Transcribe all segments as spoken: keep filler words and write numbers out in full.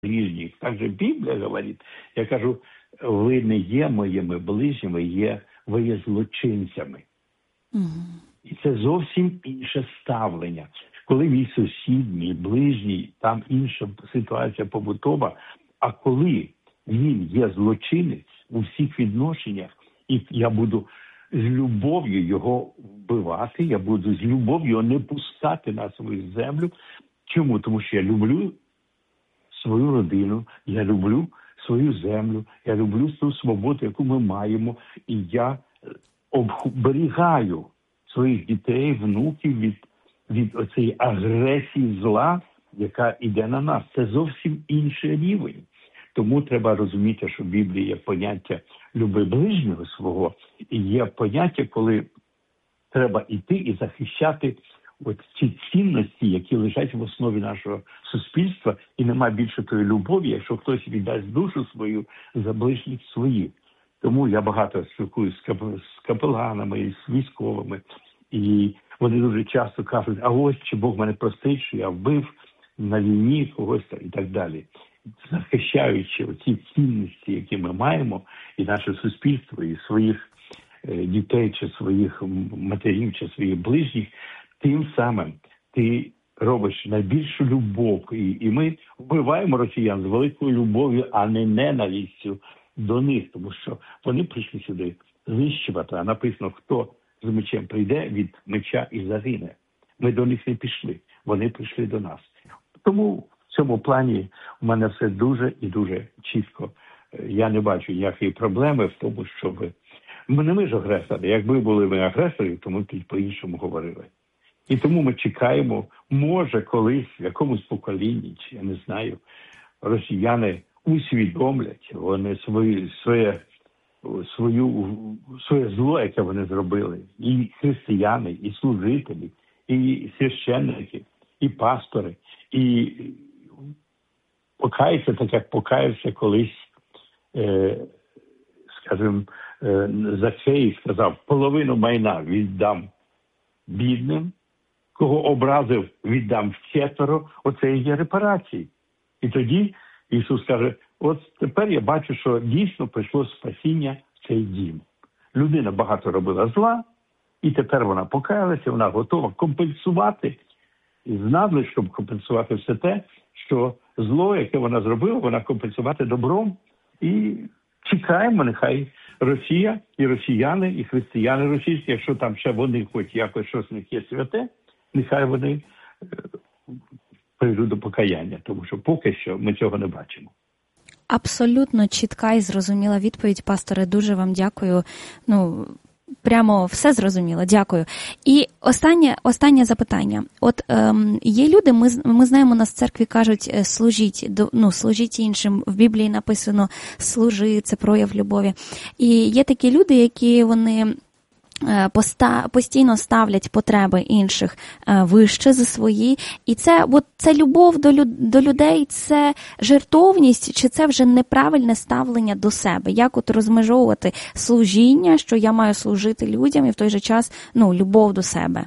ближних. Так же Біблія говорить, я кажу, ви не є моїми ближніми, є, ви є злочинцями. Угу. І це зовсім інше ставлення. Коли мій сусід, мій ближній, там інша ситуація побутова, а коли він є злочинець у всіх відношеннях, і я буду з любов'ю його вбивати, я буду з любов'ю його не пускати на свою землю. Чому? Тому що я люблю свою родину, я люблю свою землю, я люблю ту свободу, яку ми маємо, і я оберігаю своїх дітей, внуків від, від оцієї агресії зла, яка йде на нас. Це зовсім інший рівень. Тому треба розуміти, що в Біблії є поняття «люби ближнього свого», і є поняття, коли треба йти і захищати от ці цінності, які лежать в основі нашого суспільства, і немає більше тої любові, якщо хтось віддасть душу свою за ближніх своїх. Тому я багато спілкуюся з, кап... з капеланами, і з військовими, і вони дуже часто кажуть, а ось чи Бог мене простить, що я вбив на війні когось і так далі. Захищаючи ці цінності, які ми маємо, і наше суспільство, і своїх е, дітей, чи своїх матерів, чи своїх ближніх, тим самим ти робиш найбільшу любов. І, і ми вбиваємо росіян з великою любов'ю, а не ненавистю до них, тому що вони прийшли сюди знищувати, а написано, хто з мечем прийде, від меча і загине. Ми до них не пішли, вони прийшли до нас. Тому в цьому плані у мене все дуже і дуже чітко. Я не бачу ніякої проблеми в тому, щоб... Ми не ми ж агресори. Якби були ми агресорів, то ми б по-іншому говорили. І тому ми чекаємо, може колись, в якомусь поколінні, чи я не знаю, росіяни усвідомлять вони свої, своє, свою, своє зло, яке вони зробили. І християни, і служителі, і священники, і пастори, і покаються, так як покаявся колись, е, скажімо, е, Закхей сказав, половину майна віддам бідним, кого образив, віддам вчетверо, оце і є репарації. І тоді Ісус каже, от тепер я бачу, що дійсно прийшло спасіння в цей дім. Людина багато робила зла, і тепер вона покаялася, вона готова компенсувати, з надлишком компенсувати все те, що зло, яке вона зробила, вона компенсувати добром. І чекаємо, нехай Росія і росіяни, і християни російські, якщо там ще вони хоч якось щось в них є святе, нехай вони прийдуть до покаяння, тому що поки що ми цього не бачимо. Абсолютно чітка і зрозуміла відповідь, пасторе, дуже вам дякую. Ну, прямо все зрозуміло, дякую. І останнє, останнє запитання. От ем, є люди, ми, ми знаємо, нас в церкві кажуть, служіть, ну, служіть іншим. В Біблії написано служи, це прояв любові. І є такі люди, які вони поста, постійно ставлять потреби інших вище за свої. І це, от, це любов до, до людей, це жертовність, чи це вже неправильне ставлення до себе? Як от розмежовувати служіння, що я маю служити людям, і в той же час, ну, любов до себе?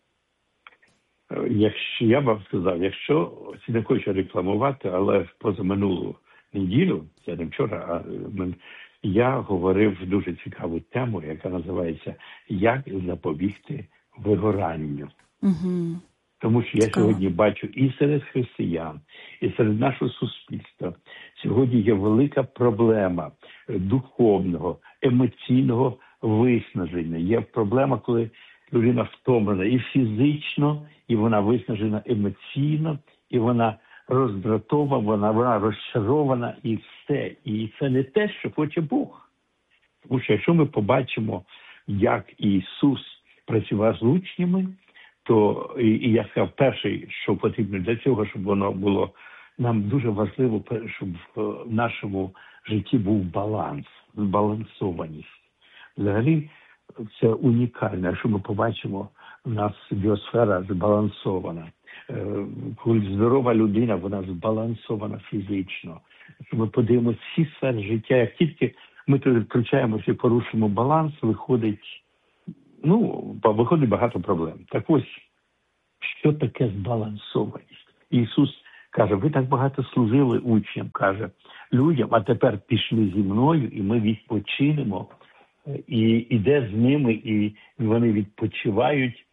Якщо, я вам сказав, якщо, не хочу рекламувати, але позаминулу неділю, я не вчора, а я говорив дуже цікаву тему, яка називається «Як запобігти вигоранню». Угу. Тому що я Цікаво. сьогодні бачу і серед християн, і серед нашого суспільства. Сьогодні є велика проблема духовного, емоційного виснаження. Є проблема, коли людина втомлена і фізично, і вона виснажена емоційно, і вона роздратована, вона, вона розчарована і все. І це не те, що хоче Бог. Тому що якщо ми побачимо, як Ісус працював з учнями, то, і, і я сказав, перше, що потрібно для цього, щоб воно було, нам дуже важливо, щоб в нашому житті був баланс, збалансованість. Взагалі, це унікально, якщо ми побачимо, у нас біосфера збалансована. Коли здорова людина, вона збалансована фізично. Якщо ми подивимося всі сфери життя, як тільки ми тут відключаємося і порушимо баланс, виходить, ну, виходить багато проблем. Так ось, що таке збалансованість? Ісус Каже, ви так багато служили учням, каже, людям, а тепер пішли зі мною, і ми відпочинемо. І іде з ними, і вони відпочивають.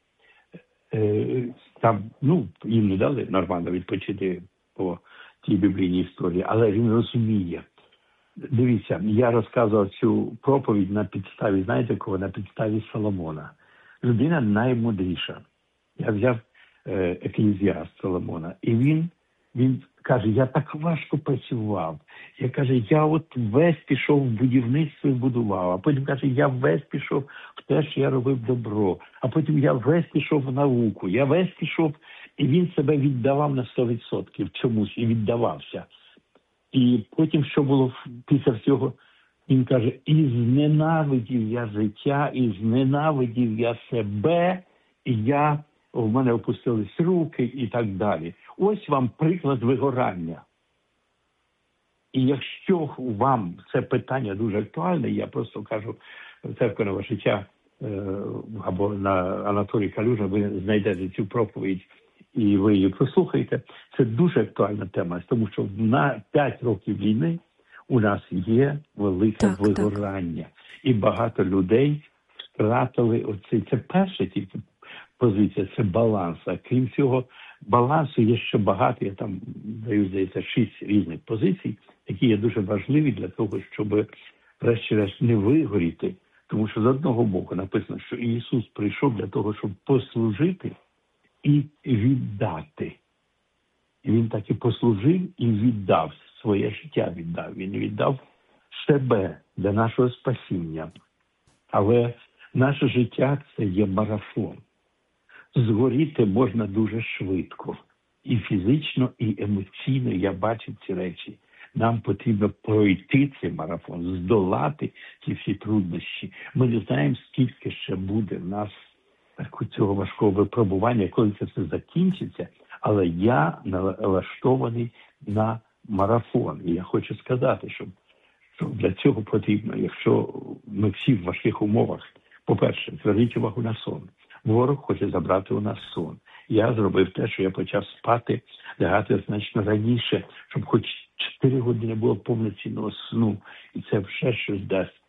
Там, ну, їм не дали нормально відпочити по тій біблійній історії, але він розуміє. Дивіться, я розказував цю проповідь на підставі, знаєте кого? На підставі Соломона. Людина наймудріша. Я взяв е, Еклезіаст Соломона, і він, він каже, я так важко працював. Я каже, я от весь пішов в будівництво і будував, а потім каже, я весь пішов в те, що я робив добро, а потім я весь пішов в науку, я весь пішов, і він себе віддавав на сто відсотків чомусь, і віддавався. І потім, що було після всього, він каже, і зненавидів я життя, і зненавидів я себе, і я, в мене опустились руки і так далі. Ось вам приклад вигорання. І якщо вам це питання дуже актуальне, я просто кажу, церква «Нове життя» або на Анатолій Калюжа, ви знайдете цю проповідь і ви її прослухаєте. Це дуже актуальна тема, тому що на п'ять років війни у нас є велике так, вигорання. Так. І багато людей втратили оцей, це перша тільки позиція, це баланс. А крім цього, балансу є ще багато, я там даю, здається, шість різних позицій, які є дуже важливі для того, щоб врешті-решт не вигоріти. Тому що з одного боку написано, що Ісус прийшов для того, щоб послужити і віддати. І Він так і послужив і віддав, своє життя віддав. Він віддав себе для нашого спасіння. Але наше життя – це є марафон. Згоріти можна дуже швидко. І фізично, і емоційно я бачу ці речі. Нам потрібно пройти цей марафон, здолати ці всі труднощі. Ми не знаємо, скільки ще буде в нас цього важкого випробування, коли це все закінчиться, але я налаштований на марафон. І я хочу сказати, що, що для цього потрібно, якщо ми всі в важких умовах, по-перше, зверніть увагу на сон. Ворог хоче забрати у нас сон. Я зробив те, що я почав спати, лягати значно раніше, щоб хоч чотири години було повноцінного сну. І це вже щось дасть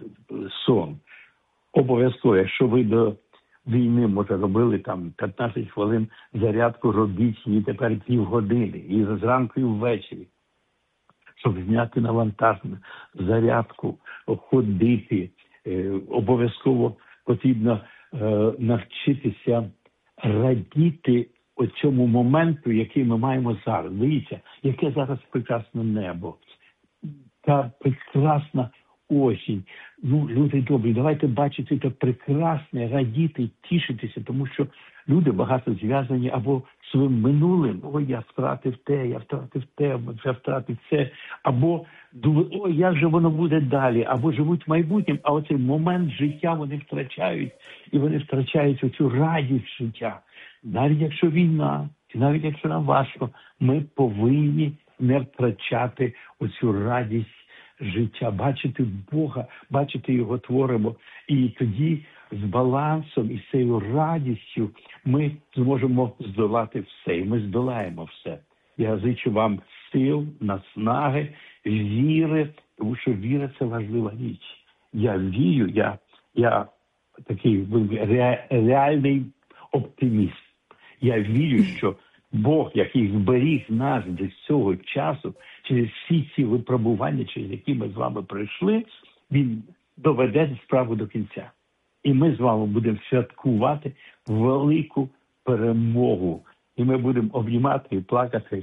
сон. Обов'язково, якщо ви до війни, може, робили там п'ятнадцять хвилин зарядку, робіть її тепер півгодини. І зранку і ввечері. Щоб зняти навантаження, зарядку, ходити. Е, обов'язково потрібно е, навчитися радіти оцьому моменту, який ми маємо зараз. Дивіться, яке зараз прекрасне небо. Та прекрасна осінь. Ну, люди добрі, давайте бачити це прекрасне, радіти, тішитися, тому що люди багато зв'язані або своїм минулим. Ой, я втратив те, я втратив те, я втратив це. Або думають, ой, як же воно буде далі. Або живуть майбутнім, а оцей момент життя вони втрачають. І вони втрачають оцю радість життя. Навіть якщо війна, навіть якщо нам важко, ми повинні не втрачати оцю радість життя, бачити Бога, бачити Його творимо. І тоді з балансом і з цією радістю ми зможемо здолати все. І ми здолаємо все. Я зичу вам сил, наснаги, віри, тому що віра – це важлива річ. Я вірю, я, я такий ре, реальний оптиміст. Я вірю, що Бог, який зберіг нас до цього часу, через всі ці випробування, через які ми з вами пройшли, Він доведе справу до кінця. І ми з вами будемо святкувати велику перемогу. І ми будемо обнімати і плакати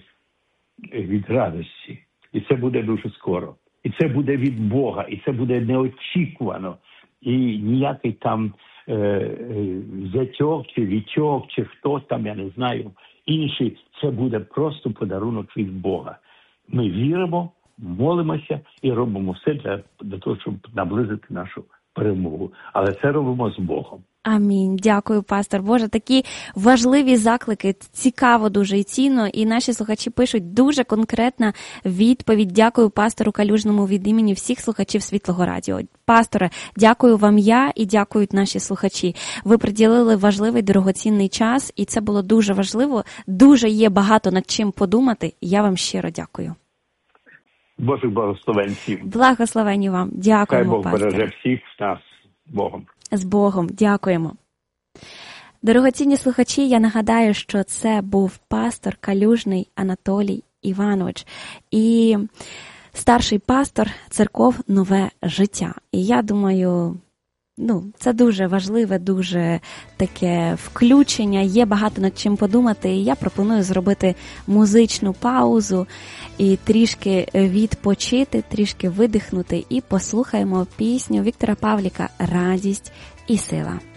від радості. І це буде дуже скоро. І це буде від Бога. І це буде неочікувано. І ніякий там е, е, зятьок чи вітьок, чи хтось там, я не знаю, інший. Це буде просто подарунок від Бога. Ми віримо, молимося і робимо все для, для того, щоб наблизити нашу перемогу. Але це робимо з Богом. Амінь. Дякую, пастор. Боже, такі важливі заклики, цікаво дуже і цінно, і наші слухачі пишуть дуже конкретна відповідь. Дякую пастору Калюжному від імені всіх слухачів Світлого Радіо. Пасторе, дякую вам я і дякують наші слухачі. Ви приділили важливий дорогоцінний час, і це було дуже важливо. Дуже є багато над чим подумати. Я вам щиро дякую. Божих благословень всім. Благословені вам. Дякуємо, Хай Бог пасторе. береже всіх нас Богом. З Богом. Дякуємо. Дорогоцінні слухачі, я нагадаю, що це був пастор Калюжний Анатолій Іванович і старший пастор церков «Нове життя». І я думаю, ну, це дуже важливе, дуже таке включення, є багато над чим подумати. І я пропоную зробити музичну паузу і трішки відпочити, трішки видихнути і послухаємо пісню Віктора Павліка «Радість і сила».